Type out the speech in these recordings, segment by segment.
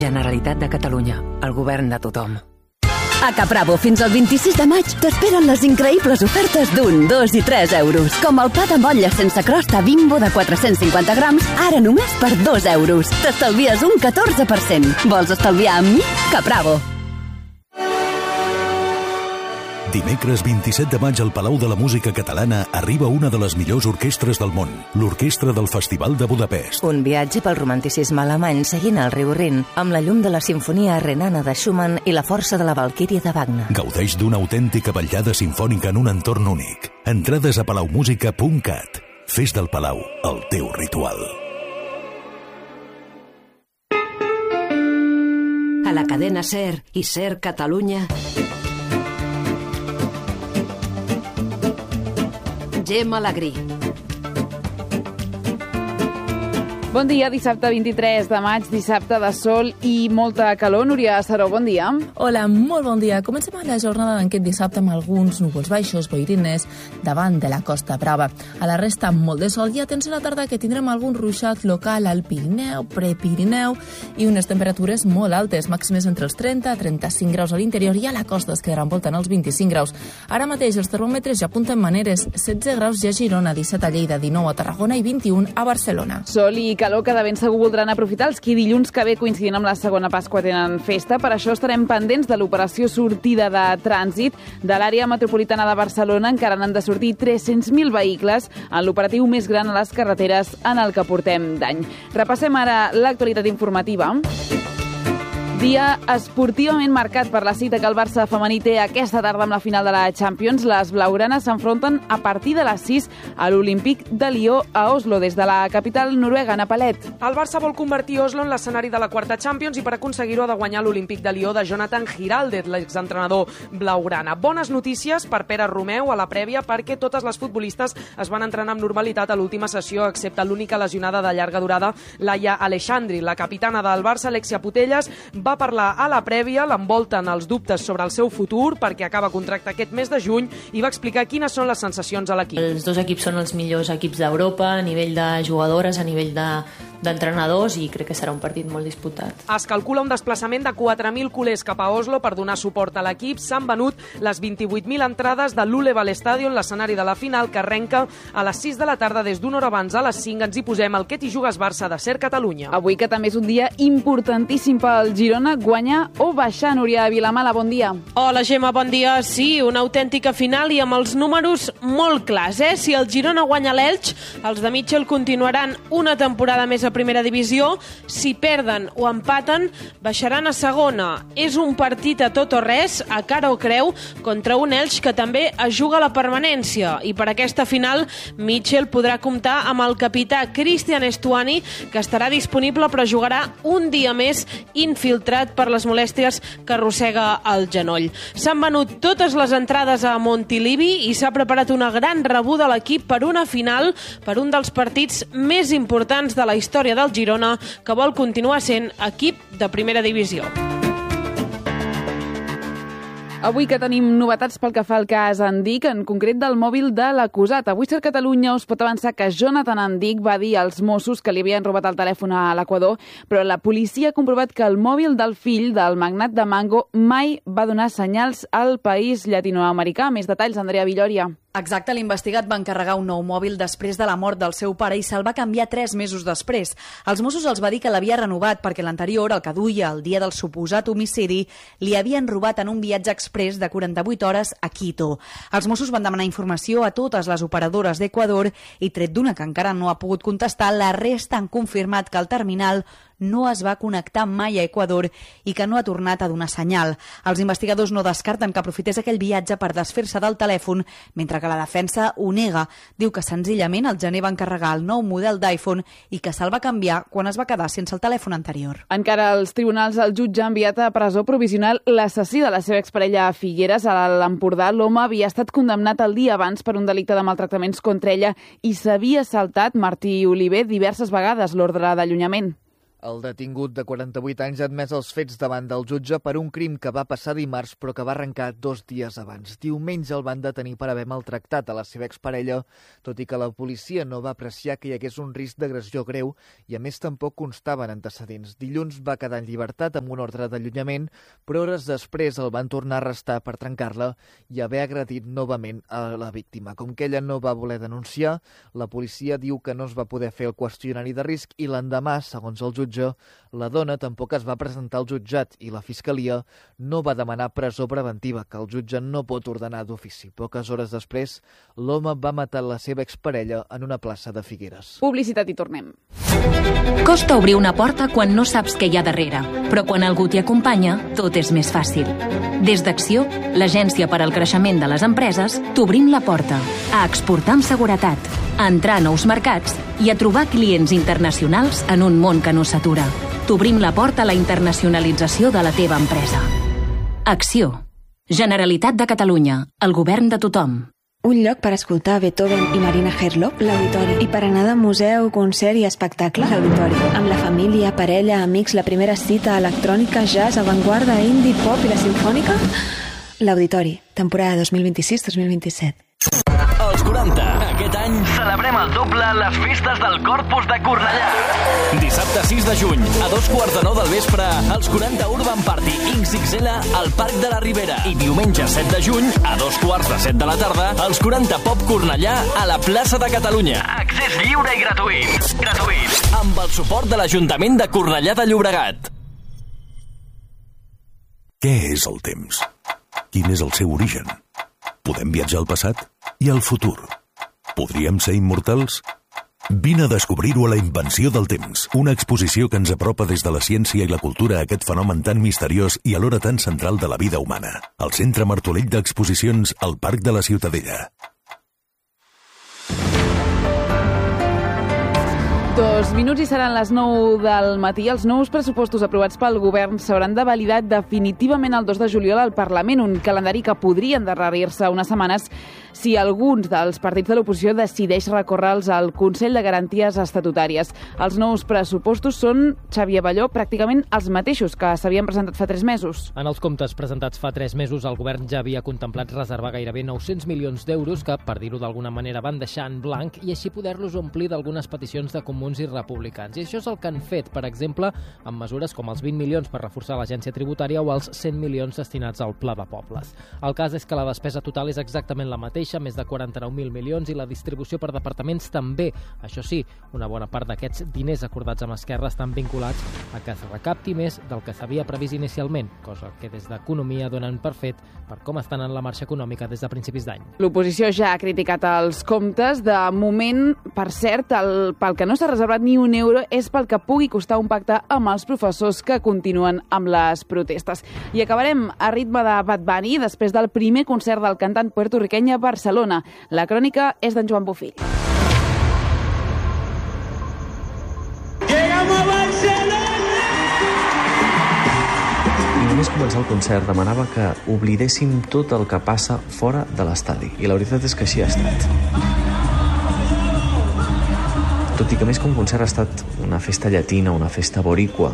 Generalitat de Catalunya, el govern de tothom. A Capravo, fins al 26 de maig, t'esperen les increïbles ofertes d'1, 2 i 3 euros. Com el pa de motlla sense crosta Bimbo de 450 grams, ara només per 2 euros. T'estalvies un 14%. Vols estalviar amb mi? Capravo. Dimecres 27 de maig al Palau de la Música Catalana arriba una de les millors orquestres del món, l'Orquestra del Festival de Budapest. Un viatge pel romanticisme alemany seguint el riu Rin, amb la llum de la Simfonia Renana de Schumann i la força de la Valquíria de Wagner. Gaudeix d'una autèntica ballada sinfònica en un entorn únic. Entrades a palaumusica.cat. Fes del Palau el teu ritual. A la cadena SER i SER Catalunya, Gemma Alegrí. Bon dia, dissabte 23 de maig, dissabte de sol i molta calor. Núria Saró, bon dia. Hola, molt bon dia. Comencem la jornada d'aquest dissabte amb alguns núvols baixos, boirines, davant de la Costa Brava. A la resta, molt de sol i atenció a la tarda que tindrem algun ruixat local al Pirineu, Prepirineu i unes temperatures molt altes, màximes entre els 30 a 35 graus a l'interior i a la costa es quedaran voltant els 25 graus. Ara mateix els termòmetres ja apunten maneres, 16 graus ja a Girona, 17 a Lleida, 19 a Tarragona i 21 a Barcelona. Sol i calor que de ben segur voldran aprofitar els qui dilluns que ve coincidint amb la segona Pasqua tenen festa. Per això estarem pendents de l'operació sortida de trànsit de l'àrea metropolitana de Barcelona. Encara n'han de sortir 300.000 vehicles en l'operatiu més gran a les carreteres en el que portem d'any. Repassem ara l'actualitat informativa. Dia esportivament marcat per la cita que el Barça femení té aquesta tarda amb la final de la Champions. Les blaugranes s'enfronten a partir de les 6 a l'Olímpic de Lió a Oslo, des de la capital noruega, Ana Palet. El Barça vol convertir Oslo en l'escenari de la quarta Champions i per aconseguir-ho ha de guanyar l'Olímpic de Lió de Jonathan Giraldez, l'exentrenador blaugrana. Bones notícies per Pere Romeu a la prèvia perquè totes les futbolistes es van entrenar amb normalitat a l'última sessió, excepte l'única lesionada de llarga durada, Laia Aleixandri. La capitana del Barça, Alexia Putellas, va parlar a la prèvia, l'envolten els dubtes sobre el seu futur perquè acaba contracte aquest mes de juny i va explicar quines són les sensacions a l'equip. Els dos equips són els millors equips d'Europa a nivell de jugadores, a nivell d'entrenadors i crec que serà un partit molt disputat. Es calcula un desplaçament de 4.000 culers cap a Oslo per donar suport a l'equip. S'han venut les 28.000 entrades de l'Uleval Stadion, l'escenari de la final, que arrenca a les 6 de la tarda. Des d'una hora abans, a les 5, ens hi posem el Que t'hi jugues Barça de SER Catalunya. Avui, que també és un dia importantíssim pel Girona, guanyar o baixar. Núria Vilamala, bon dia. Hola, Gemma, bon dia. Sí, una autèntica final i amb els números molt clars. Si el Girona guanya l'Elx, els de Mitchell continuaran una temporada més a primera divisió. Si perden o empaten, baixaran a segona. És un partit a tot o res, a cara o creu, contra un Elx que també es juga a la permanència. I per aquesta final, Mitchell podrà comptar amb el capità Cristian Estuani, que estarà disponible però jugarà un dia més infiltrat per les molèsties que arrossega el genoll. S'han venut totes les entrades a Montilivi i s'ha preparat una gran rebuda a l'equip per una final, per un dels partits més importants de la història del Girona, que vol continuar sent equip de primera divisió. Avui que tenim novetats pel que fa al cas Andic, en concret del mòbil de l'acusat. Avui SER Catalunya us pot avançar que Jonathan Andic va dir als Mossos que li havien robat el telèfon a l'Equador, però la policia ha comprovat que el mòbil del fill del magnat de Mango mai va donar senyals al país llatinoamericà. Més detalls, Andrea Villoria. Exacte, l'investigat va encarregar un nou mòbil després de la mort del seu pare i se'l va canviar 3 mesos després. Els Mossos els va dir que l'havia renovat perquè l'anterior, el que duia el dia del suposat homicidi, li havien robat en un viatge exprés de 48 hores a Quito. Els Mossos van demanar informació a totes les operadores d'Equador i, tret d'una que encara no ha pogut contestar, la resta han confirmat que el terminal no es va connectar mai a Equador i que no ha tornat a donar senyal. Els investigadors no descarten que aprofités aquell viatge per desfer-se del telèfon, mentre que la defensa ho nega. Diu que senzillament al gener va encarregar el nou model d'iPhone i que se'l va canviar quan es va quedar sense el telèfon anterior. Encara als tribunals, el jutge ha enviat a presó provisional l'assassí de la seva exparella a Figueres, a l'Empordà. L'home havia estat condemnat el dia abans per un delicte de maltractaments contra ella i s'havia saltat, Martí Oliver, diverses vegades l'ordre d'allunyament. El detingut de 48 anys ha admès els fets davant del jutge per un crim que va passar dimarts però que va arrencar 2 dies abans. Diumenge el van detenir per haver maltractat a la seva exparella, tot i que la policia no va apreciar que hi hagués un risc d'agressió greu i a més tampoc constaven antecedents. Dilluns va quedar en llibertat amb un ordre d'allunyament, però hores després el van tornar a arrestar per trencar-la i haver agredit novament a la víctima. Com que ella no va voler denunciar, la policia diu que no es va poder fer el qüestionari de risc i l'endemà, segons el jutge, la dona tampoc es va presentar al jutjat i la Fiscalia no va demanar presó preventiva, que el jutge no pot ordenar d'ofici. Poques hores després, l'home va matar la seva exparella en una plaça de Figueres. Publicitat i tornem. Costa obrir una porta quan no saps què hi ha darrere, però quan algú t'hi acompanya, tot és més fàcil. Des d'Acció, l'agència per al creixement de les empreses, t'obrim la porta a exportar amb seguretat, a entrar a nous mercats i a trobar clients internacionals en un món que no s'atura. T'obrim la porta a la internacionalització de la teva empresa. Acció. Generalitat de Catalunya. El govern de tothom. Un lloc per escoltar Beethoven i Marina Herlop, l'Auditori. I per anar de museu, concert i espectacle, l'Auditori. Amb la família, parella, amics, la primera cita, electrònica, jazz, avantguarda, indie, pop i la simfònica, l'Auditori. Temporada 2026-2027. Els 40. Aquest any celebrem el doble les festes del Corpus de Cornellà. Dissabte 6 de juny, a 2:45 del vespre, els 40 Urban Party XXL al Parc de la Ribera. I diumenge 7 de juny, a 2:45 de la tarda, els 40 Pop Cornellà a la plaça de Catalunya. Accés lliure i gratuït. Amb el suport de l'Ajuntament de Cornellà de Llobregat. Què és el temps? Quin és el seu origen? Podem viatjar al passat i al futur. Podríem ser immortals? Vine a descobrir-ho a La Invenció del Temps, una exposició que ens apropa des de la ciència i la cultura a aquest fenomen tan misteriós i alhora tan central de la vida humana. Al Centre Martorell d'Exposicions, al Parc de la Ciutadella. 2 minuts i seran les 9 del matí. Els nous pressupostos aprovats pel govern s'hauran de validar definitivament el 2 de juliol al Parlament, un calendari que podria endarrerir-se unes setmanes si alguns dels partits de l'oposició decideix recórrer-los al Consell de Garanties Estatutàries. Els nous pressupostos són, Xavier Balló, pràcticament els mateixos que s'havien presentat fa 3 mesos. En els comptes presentats fa 3 mesos, el govern ja havia contemplat reservar gairebé 900 milions d'euros que, per dir-ho d'alguna manera, van deixar en blanc i així poder-los omplir d'algunes peticions de comuns i republicans. I això és el que han fet, per exemple, amb mesures com els 20 milions per reforçar l'agència tributària o els 100 milions destinats al Pla de Pobles. El cas és que la despesa total és exactament la mateixa, més de 49.000 milions, i la distribució per departaments també. Això sí, una bona part d'aquests diners acordats amb Esquerra estan vinculats a que es recapti més del que s'havia previst inicialment, cosa que des d'Economia donen per fet per com estan en la marxa econòmica des de principis d'any. L'oposició ja ha criticat els comptes. De moment, per cert, pel que no s'ha reservat ni un euro és pel que pugui costar un pacte amb els professors que continuen amb les protestes. I acabarem a ritme de Bad Bunny després del primer concert del cantant puertorriqueny a Barcelona. La crònica és d'en Joan Bofill. Llegamos a Barcelona! I només començar el concert demanava que oblidéssim tot el que passa fora de l'estadi. I la veritat és que així ha estat. Tot i que més que un concert ha estat una festa llatina, una festa boricua.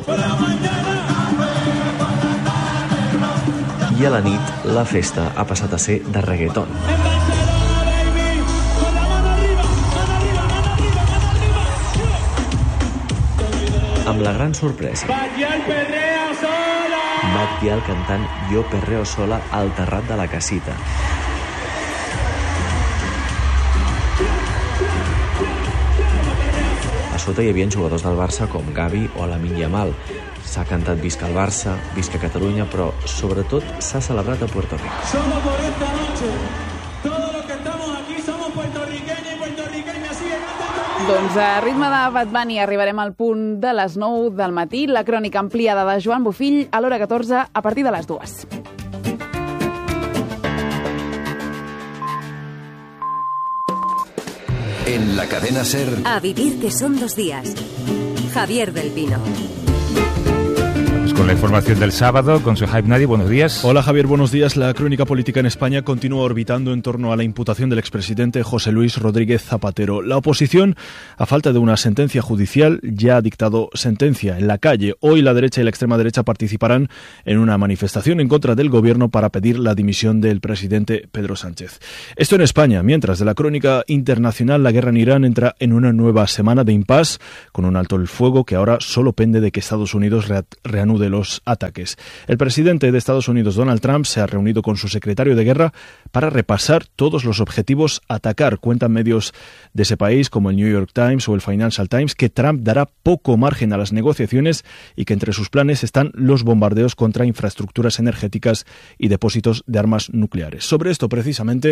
I a la nit la festa ha passat a ser de reggaeton. Amb la gran sorpresa. Batllal cantant Jo perreo sola al terrat de la casita. A sota hi havia jugadors del Barça com Gavi o Lamine Yamal. S'ha cantat Visca el Barça, Visca Catalunya, però sobretot s'ha celebrat a Puerto Rico. Solo por esta noche, todos los que estamos aquí somos puertorriqueños y puertorriqueñas siguen cantando. Doncs a ritme de Bad Bunny arribarem al punt de les 9 del matí. La crònica ampliada de Joan Bofill a l'hora 14 a partir de les 2. En la cadena SER... A vivir que son 2 días. Javier del Pino. con la información del sábado, con Suhaib Nadi. Buenos días. Hola Javier, buenos días. La crónica política en España continúa orbitando en torno a la imputación del expresidente José Luis Rodríguez Zapatero. La oposición, a falta de una sentencia judicial, ya ha dictado sentencia en la calle. Hoy la derecha y la extrema derecha participarán en una manifestación en contra del gobierno para pedir la dimisión del presidente Pedro Sánchez. Esto en España, mientras de la crónica internacional, la guerra en Irán entra en una nueva semana de impasse, con un alto el fuego que ahora solo pende de que Estados Unidos reanude los ataques. El presidente de Estados Unidos, Donald Trump, se ha reunido con su secretario de guerra para repasar todos los objetivos a atacar. Cuentan medios de ese país como el New York Times o el Financial Times que Trump dará poco margen a las negociaciones y que entre sus planes están los bombardeos contra infraestructuras energéticas y depósitos de armas nucleares. Sobre esto precisamente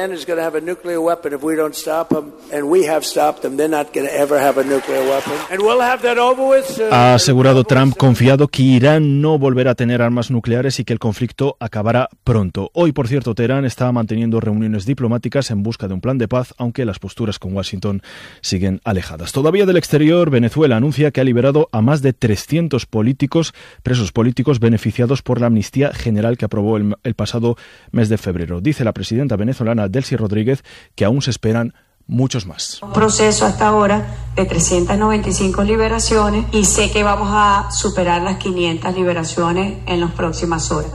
ha asegurado Trump, confiado, que Irán no volverá a tener armas nucleares y que el conflicto acabará pronto. Hoy, por cierto, Teherán está manteniendo reuniones diplomáticas en busca de un plan de paz, aunque las posturas con Washington siguen alejadas. Todavía del exterior, Venezuela anuncia que ha liberado a más de 300 presos políticos beneficiados por la amnistía general que aprobó el pasado mes de febrero. Dice la presidenta venezolana Delcy Rodríguez que aún se esperan muchos más. Un proceso hasta ahora de 395 liberaciones y sé que vamos a superar las 500 liberaciones en las próximas horas.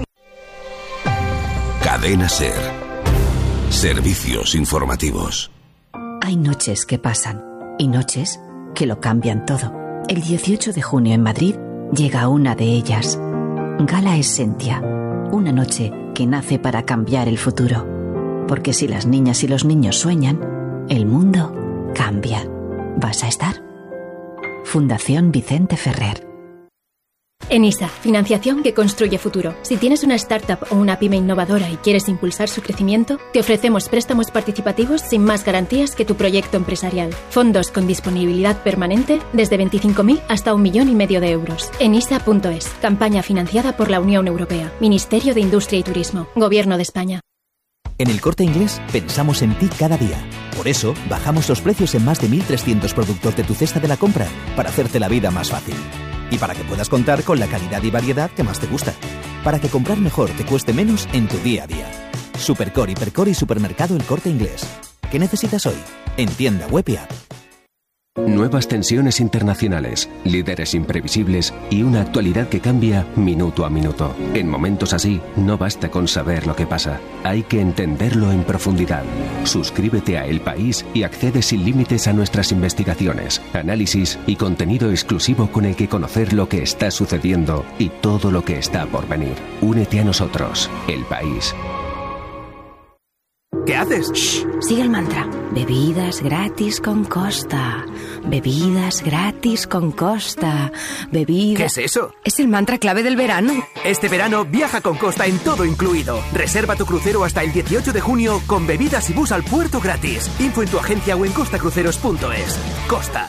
Cadena SER. Servicios informativos. Hay noches que pasan y noches que lo cambian todo. El 18 de junio en Madrid llega una de ellas. Gala Essentia. Una noche que nace para cambiar el futuro. Porque si las niñas y los niños sueñan, el mundo cambia. ¿Vas a estar? Fundación Vicente Ferrer. ENISA, financiación que construye futuro. Si tienes una startup o una pyme innovadora y quieres impulsar su crecimiento, te ofrecemos préstamos participativos sin más garantías que tu proyecto empresarial. Fondos con disponibilidad permanente desde 25.000 hasta 1,5 millones de euros. enisa.es. Campaña financiada por la Unión Europea. Ministerio de Industria y Turismo. Gobierno de España. En El Corte Inglés pensamos en ti cada día. Por eso, bajamos los precios en más de 1.300 productos de tu cesta de la compra para hacerte la vida más fácil. Y para que puedas contar con la calidad y variedad que más te gusta. Para que comprar mejor te cueste menos en tu día a día. Supercore, Hipercore y Supermercado El Corte Inglés. ¿Qué necesitas hoy? En tienda, web y app. Nuevas tensiones internacionales, líderes imprevisibles y una actualidad que cambia minuto a minuto. En momentos así, no basta con saber lo que pasa, hay que entenderlo en profundidad. Suscríbete a El País y accede sin límites a nuestras investigaciones, análisis y contenido exclusivo con el que conocer lo que está sucediendo y todo lo que está por venir. Únete a nosotros, El País. ¿Qué haces? Shh, sigue el mantra. Bebidas gratis con Costa. Bebidas gratis con Costa. Bebidas... ¿Qué es eso? Es el mantra clave del verano. Este verano viaja con Costa en todo incluido. Reserva tu crucero hasta el 18 de junio con bebidas y bus al puerto gratis. Info en tu agencia o en costacruceros.es. Costa.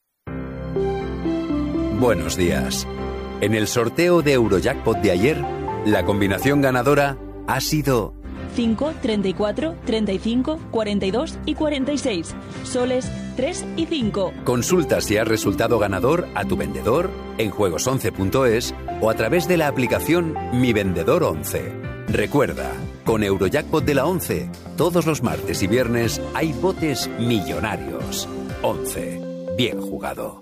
Buenos días. En el sorteo de Eurojackpot de ayer, la combinación ganadora ha sido 5, 34, 35, 42 y 46. Soles 3 y 5. Consulta si has resultado ganador a tu vendedor en juegos11.es o a través de la aplicación Mi Vendedor 11. Recuerda, con Eurojackpot de la 11, todos los martes y viernes hay botes millonarios. 11. Bien jugado.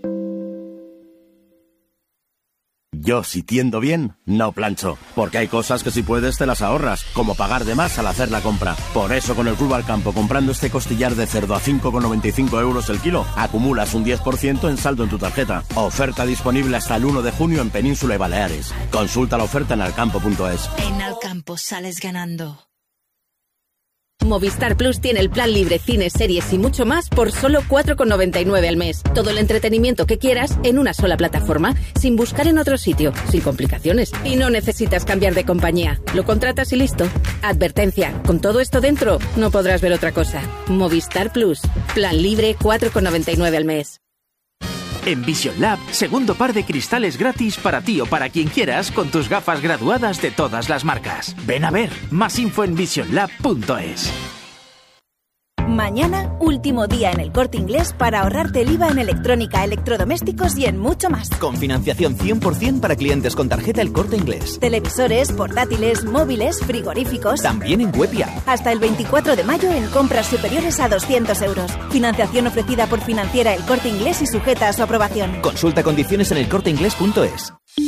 Yo, si tiendo bien, no plancho, porque hay cosas que si puedes te las ahorras, como pagar de más al hacer la compra. Por eso con el Club al Campo, comprando este costillar de cerdo a 5,95 euros el kilo, acumulas un 10% en saldo en tu tarjeta. Oferta disponible hasta el 1 de junio en Península y Baleares. Consulta la oferta en alcampo.es. En Alcampo sales ganando. Movistar Plus tiene el plan libre, cines, series y mucho más por solo 4,99 al mes. Todo el entretenimiento que quieras en una sola plataforma, sin buscar en otro sitio, sin complicaciones. Y no necesitas cambiar de compañía. Lo contratas y listo. Advertencia, con todo esto dentro, no podrás ver otra cosa. Movistar Plus, plan libre, 4,99 al mes. En Vision Lab, segundo par de cristales gratis para ti o para quien quieras con tus gafas graduadas de todas las marcas. Ven a ver, más info en visionlab.es. Mañana, último día en el Corte Inglés para ahorrarte el IVA en electrónica, electrodomésticos y en mucho más. Con financiación 100% para clientes con tarjeta El Corte Inglés. Televisores, portátiles, móviles, frigoríficos. También en web y app. Hasta el 24 de mayo en compras superiores a 200 euros. Financiación ofrecida por Financiera El Corte Inglés y sujeta a su aprobación. Consulta condiciones en elcorteinglés.es.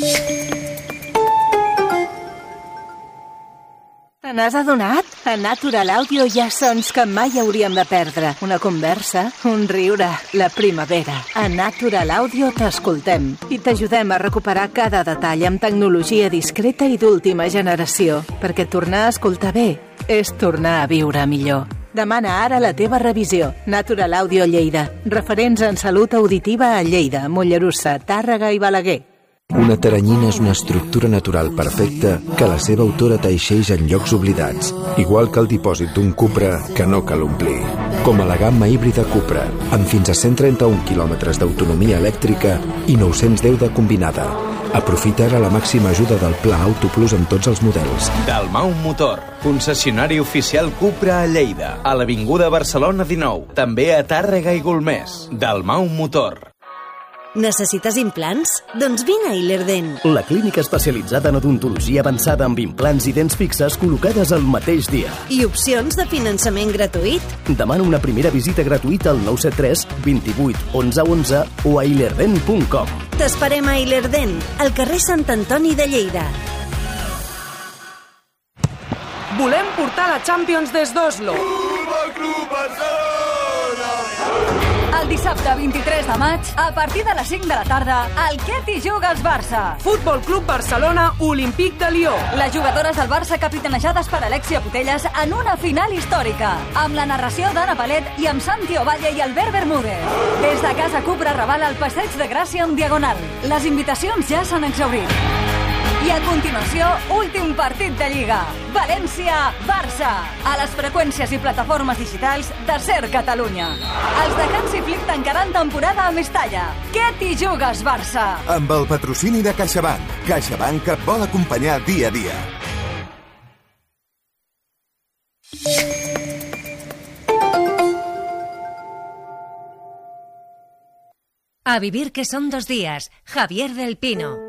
Te n'has adonat? A Natural Audio hi ha sons que mai hauríem de perdre. Una conversa, un riure, la primavera. A Natural Audio t'escoltem i t'ajudem a recuperar cada detall amb tecnologia discreta i d'última generació. Perquè tornar a escoltar bé és tornar a viure millor. Demana ara la teva revisió. Natural Audio Lleida. Referents en salut auditiva a Lleida, Mollerussa, Tàrrega i Balaguer. Una teranyina és una estructura natural perfecta que la seva autora teixeix en llocs oblidats, igual que el dipòsit d'un Cupra que no cal omplir. Com a la gamma híbrida Cupra, amb fins a 131 quilòmetres d'autonomia elèctrica i 910 de combinada. Aprofita ara la màxima ajuda del Pla Auto Plus amb tots els models. Dalmau Motor, concessionari oficial Cupra a Lleida, a l'Avinguda Barcelona 19, també a Tàrrega i Golmés. Dalmau Motor. Necessites implants? Doncs vine a Ilerden. La clínica especialitzada en odontologia avançada amb implants i dents fixes col·locades el mateix dia. I opcions de finançament gratuït? Demana una primera visita gratuïta al 973 28 11 11 o a ilerden.com. T'esperem a Ilerden, al carrer Sant Antoni de Lleida. Volem portar la Champions des d'Oslo. El dissabte 23 de maig, a partir de les 5 de la tarda, el Què t'hi jugues Barça? Futbol Club Barcelona, Olímpic de Lió. Les jugadores del Barça capitanejades per Alexia Putellas en una final històrica, amb la narració d'Anna Palet i amb Santi Ovalle i Albert Bermúdez. Des de Casa Cupra Raval al Passeig de Gràcia en Diagonal. Les invitacions ja s'han exhaurit. I a continuació, últim partit de Lliga. València-Barça. A les freqüències i plataformes digitals de SER Catalunya. Els de Hansi Flick tancaran temporada a Mestalla. Què t'hi jugues, Barça? Amb el patrocini de CaixaBank. CaixaBank et vol acompanyar dia a dia. A vivir que son 2 días. Javier del Pino.